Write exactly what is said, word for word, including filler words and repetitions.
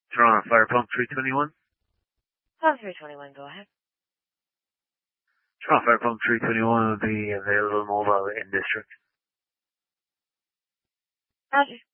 Toronto Fire Pump three twenty-one. Pump three twenty-one, go ahead. Toronto Fire Pump three twenty-one will be available mobile in district. Roger.